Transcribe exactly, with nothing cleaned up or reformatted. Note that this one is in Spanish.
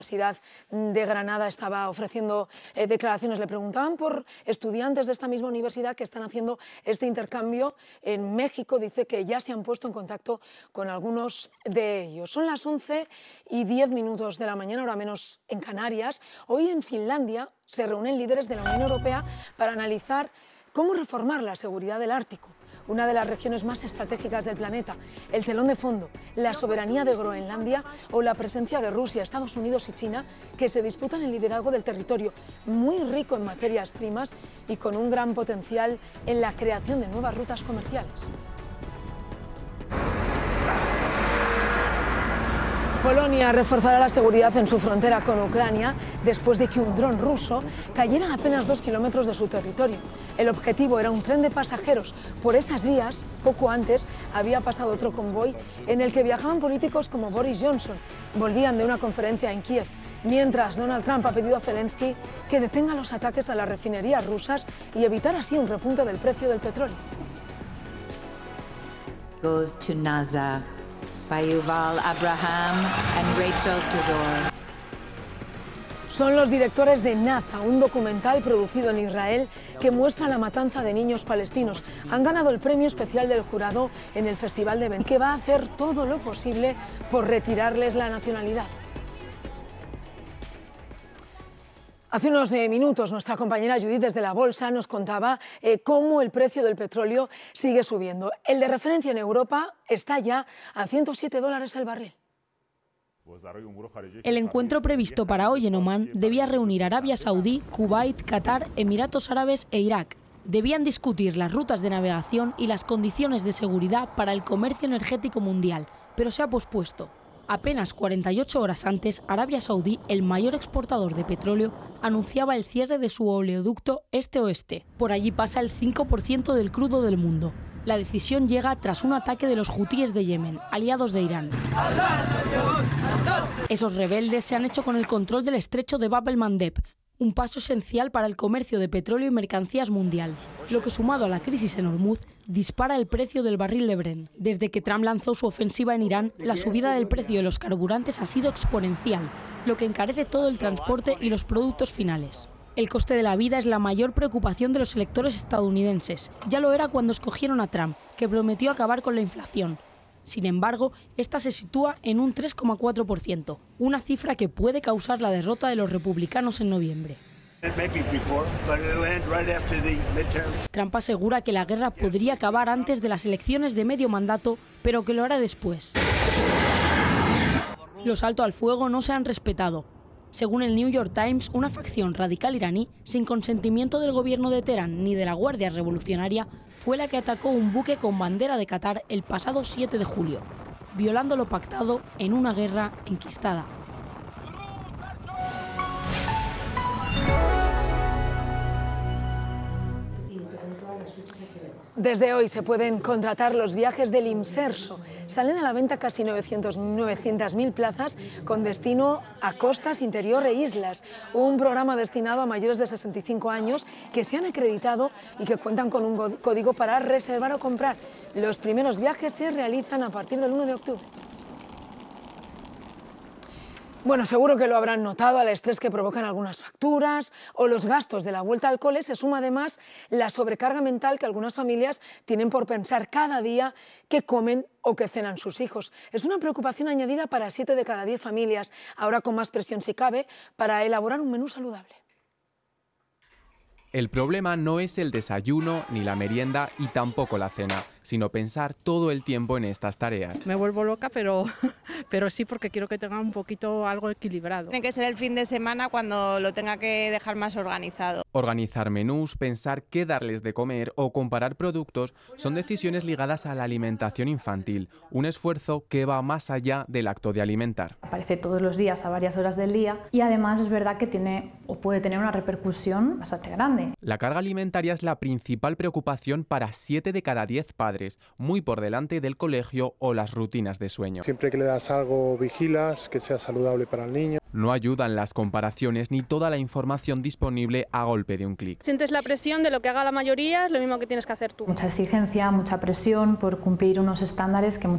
Universidad de Granada estaba ofreciendo eh, declaraciones. Le preguntaban por estudiantes de esta misma universidad que están haciendo este intercambio en México. Dice que ya se han puesto en contacto con algunos de ellos. Son las once y diez minutos de la mañana, hora menos en Canarias. Hoy en Finlandia se reúnen líderes de la Unión Europea para analizar cómo reformar la seguridad del Ártico, una de las regiones más estratégicas del planeta. El telón de fondo, la soberanía de Groenlandia o la presencia de Rusia, Estados Unidos y China, que se disputan el liderazgo del territorio, muy rico en materias primas y con un gran potencial en la creación de nuevas rutas comerciales. Polonia reforzará la seguridad en su frontera con Ucrania después de que un dron ruso cayera a apenas dos kilómetros de su territorio. El objetivo era un tren de pasajeros. Por esas vías, poco antes, había pasado otro convoy en el que viajaban políticos como Boris Johnson. Volvían de una conferencia en Kiev, mientras Donald Trump ha pedido a Zelensky que detenga los ataques a las refinerías rusas y evitar así un repunte del precio del petróleo. Goes to NASA. By Yuval Abraham and Rachel Cizor. Son los directores de Naza, un documental producido en Israel que muestra la matanza de niños palestinos. Han ganado el premio especial del jurado en el Festival de Venecia, que va a hacer todo lo posible por retirarles la nacionalidad. Hace unos eh, minutos nuestra compañera Judith desde la Bolsa nos contaba eh, cómo el precio del petróleo sigue subiendo. El de referencia en Europa está ya a ciento siete dólares el barril. El encuentro previsto para hoy en Omán debía reunir Arabia Saudí, Kuwait, Qatar, Emiratos Árabes e Irak. Debían discutir las rutas de navegación y las condiciones de seguridad para el comercio energético mundial, pero se ha pospuesto. Apenas cuarenta y ocho horas antes, Arabia Saudí, el mayor exportador de petróleo, anunciaba el cierre de su oleoducto este-oeste. Por allí pasa el cinco por ciento del crudo del mundo. La decisión llega tras un ataque de los hutíes de Yemen, aliados de Irán. Esos rebeldes se han hecho con el control del estrecho de Bab el-Mandeb, un paso esencial para el comercio de petróleo y mercancías mundial, lo que sumado a la crisis en Hormuz dispara el precio del barril de Brent. Desde que Trump lanzó su ofensiva en Irán, la subida del precio de los carburantes ha sido exponencial, lo que encarece todo el transporte y los productos finales. El coste de la vida es la mayor preocupación de los electores estadounidenses. Ya lo era cuando escogieron a Trump, que prometió acabar con la inflación. Sin embargo, esta se sitúa en un tres coma cuatro por ciento, una cifra que puede causar la derrota de los republicanos en noviembre. Trump asegura que la guerra podría acabar antes de las elecciones de medio mandato, pero que lo hará después. Los altos al fuego no se han respetado. Según el New York Times, una facción radical iraní, sin consentimiento del gobierno de Teherán ni de la Guardia Revolucionaria, fue la que atacó un buque con bandera de Qatar el pasado siete de julio, violando lo pactado en una guerra enquistada. Desde hoy se pueden contratar los viajes del Imserso. Salen a la venta casi novecientas mil plazas con destino a costas, interior e islas. Un programa destinado a mayores de sesenta y cinco años que se han acreditado y que cuentan con un código para reservar o comprar. Los primeros viajes se realizan a partir del uno de octubre. Bueno, seguro que lo habrán notado, al estrés que provocan algunas facturas o los gastos de la vuelta al cole se suma además la sobrecarga mental que algunas familias tienen por pensar cada día qué comen o qué cenan sus hijos. Es una preocupación añadida para siete de cada diez familias, ahora con más presión si cabe, para elaborar un menú saludable. El problema no es el desayuno ni la merienda y tampoco la cena, sino pensar todo el tiempo en estas tareas. Me vuelvo loca, pero, pero sí porque quiero que tenga un poquito algo equilibrado. Tiene que ser el fin de semana cuando lo tenga que dejar más organizado. Organizar menús, pensar qué darles de comer o comparar productos son decisiones ligadas a la alimentación infantil, un esfuerzo que va más allá del acto de alimentar. Aparece todos los días a varias horas del día y además es verdad que tiene o puede tener una repercusión bastante grande. La carga alimentaria es la principal preocupación para siete de cada diez padres, muy por delante del colegio o las rutinas de sueño. Siempre que le das algo, vigilas que sea saludable para el niño. No ayudan las comparaciones ni toda la información disponible a golpe de un clic. Sientes la presión de lo que haga la mayoría, es lo mismo que tienes que hacer tú. Mucha exigencia, mucha presión por cumplir unos estándares que muchas